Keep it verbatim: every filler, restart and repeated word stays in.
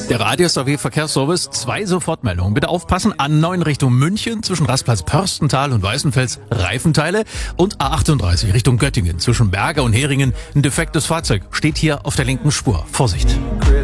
Der Radius A W Verkehrsservice, zwei Sofortmeldungen. Bitte aufpassen, A neun Richtung München zwischen Rastplatz Pörstental und Weißenfels Reifenteile und A achtunddreißig Richtung Göttingen zwischen Berge und Heringen ein defektes Fahrzeug. Steht hier auf der linken Spur. Vorsicht!